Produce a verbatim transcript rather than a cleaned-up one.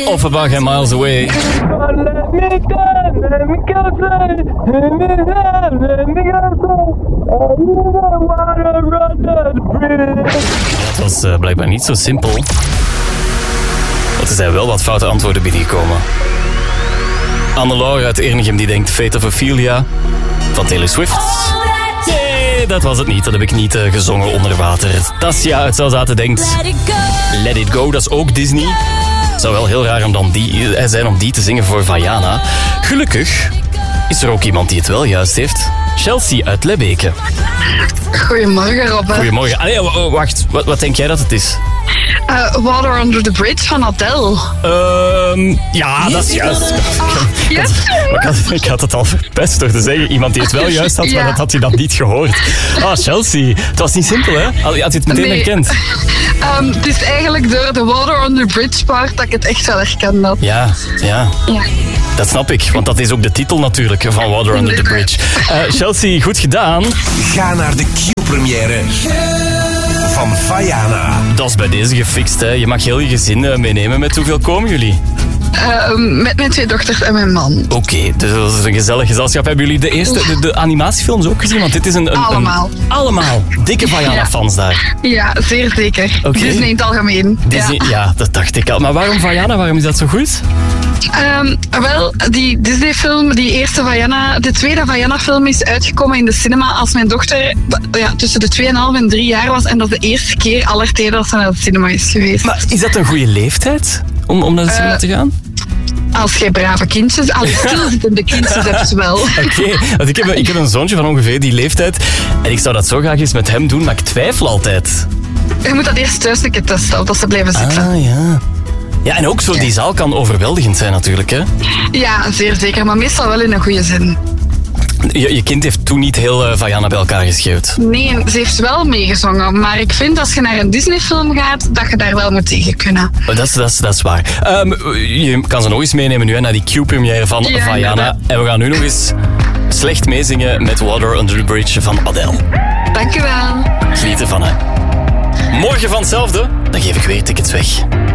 Of Above and Miles Away. Dat was uh, blijkbaar niet zo simpel. Want er zijn wel wat foute antwoorden binnengekomen. Anne-Laure uit Ernigem die denkt Fate of Ophelia van Taylor Swift. Nee, dat was het niet. Dat heb ik niet uh, gezongen onder water. Tassia uit Zelzaten denkt Let It Go. Let It Go, dat is ook Disney. Het zou wel heel raar om dan die, uh, zijn om die te zingen voor Vaiana. Gelukkig is er ook iemand die het wel juist heeft. Chelsea uit Lebbeke. Goedemorgen, Robbe. Goedemorgen. Allee, wacht, wat, wat denk jij dat het is? Uh, Water Under the Bridge van Adele. Um, ja, dat is juist. Yes. Ik had, ik had het al verpest door te zeggen. Iemand die het wel juist had, ja. Maar dat had je dan niet gehoord. Ah, Chelsea. Het was niet simpel, hè? Had je het meteen nee. herkend? Um, het is eigenlijk door de Water Under the Bridge part dat ik het echt wel herkend had. Ja, ja. ja. Dat snap ik, want dat is ook de titel natuurlijk van Water Under the Bridge. Uh, Chelsea, goed gedaan. Ga naar de Q-première van Vaiana. Dat is bij deze gefixt, hè. Je mag heel je gezin meenemen. Met hoeveel komen jullie? Uh, met mijn twee dochters en mijn man. Oké, okay, dus dat is een gezellig gezelschap. Hebben jullie de eerste, de, de animatiefilms ook gezien? Want dit is een... een allemaal. Een, allemaal. Dikke Vaiana-fans ja. daar. Ja, zeer zeker. Okay. Disney in het algemeen. Disney, ja. ja, dat dacht ik al. Maar waarom Vaiana? Waarom is dat zo goed? Um, wel, die Disney-film, die eerste Vaiana, de tweede Vaiana-film is uitgekomen in de cinema als mijn dochter ja, tussen de twee komma vijf en drie jaar was. En dat is de eerste keer aller tijden dat ze naar het cinema is geweest. Maar is dat een goede leeftijd om, om naar de cinema uh, te gaan? Als jij brave kindjes, als stilzittende kindjes hebt ze wel. Oké, okay, want ik heb, ik heb een zoontje van ongeveer die leeftijd. En ik zou dat zo graag eens met hem doen, maar ik twijfel altijd. Je moet dat eerst thuis een keer testen, dat ze blijven zitten. Ah, ja. Ja, en ook zo, die zaal kan overweldigend zijn natuurlijk, hè? Ja, zeer zeker, maar meestal wel in een goede zin. Je, je kind heeft toen niet heel uh, Vaiana bij elkaar geschreeuwd. Nee, ze heeft wel meegezongen. Maar ik vind als je naar een Disney-film gaat, dat je daar wel moet tegen kunnen. Oh, dat, is, dat, is, dat is waar. Um, je kan ze nog eens meenemen nu hè, naar die Q-première van ja, Vaiana. Ja, en we gaan nu nog eens slecht meezingen met Water Under the Bridge van Adele. Dank u wel. Geniet ervan, hè. Morgen van hetzelfde, dan geef ik weer tickets weg.